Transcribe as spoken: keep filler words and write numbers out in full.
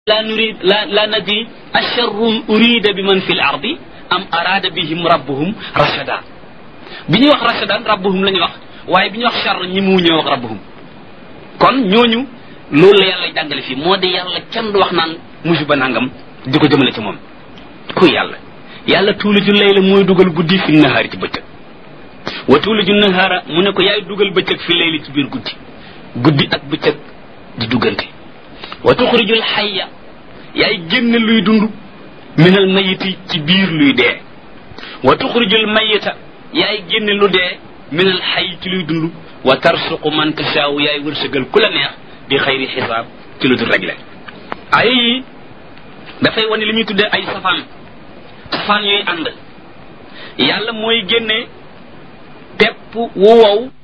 la nurid la la nadri asharrun urida bi man fil ardi am arada bihim rabbuhum rashada bi ñuy wax rashadan rabbuhum la ñuy wax waaye bi ñuy wax charr ñi mu ñëw wax rabbuhum kon ñooñu loolu la yàlla jàngale fii moo di yàlla kenn du wax naan musiba nangam di ko jëmale ci moom ku yàlla yàlla tuuliju layla mooy dugal guddi fi nahaari ci bëccëg wa tuuliju nahaara mu ne ko yaay dugal bëccëg fi layli ci biir guddi guddi ak bëccëg di duggante wa tuxrijul xayya yaay génn luy dund minal mayiti ci biir luy dee wa tuxrijul mayita yaay génn lu dee minal xay ci luy dund wa tarsuqu man tasaaw yaay wërsëgal ku la neex bi xayri xisaab ci lu dul réglé ay yi dafay wane li ñuy tuddee ay safaan safaan yooyu ànd yàlla mooy génne pepp wu wow